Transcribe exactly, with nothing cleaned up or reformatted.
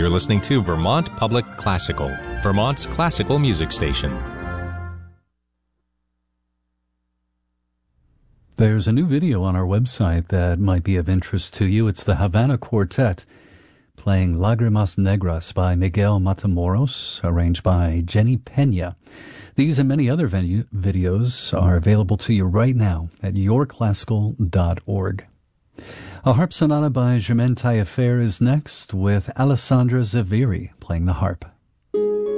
You're listening to Vermont Public Classical, Vermont's classical music station. There's a new video on our website that might be of interest to you. It's the Havana Quartet playing Lágrimas Negras by Miguel Matamoros, arranged by Jenny Pena. These and many other venue videos are available to you right now at your classical dot org. A harp sonata by Germaine Taillefer is next, with Alessandra Zaviri playing the harp.